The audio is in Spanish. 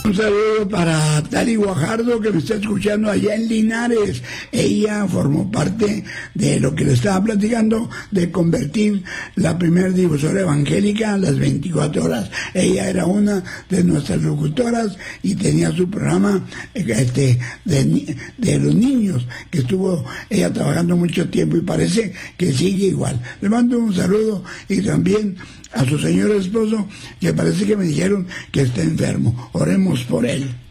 Un saludo para Tali Guajardo, que me está escuchando allá en Linares. Ella formó parte de lo que le estaba platicando, de convertir la primer difusora evangélica a las 24 horas. Ella era una de nuestras locutoras y tenía su programa de los niños, que estuvo ella trabajando mucho tiempo y parece que sigue igual. Le mando un saludo y también a su señor esposo, que parece que me dijeron que está enfermo. Oremos por él.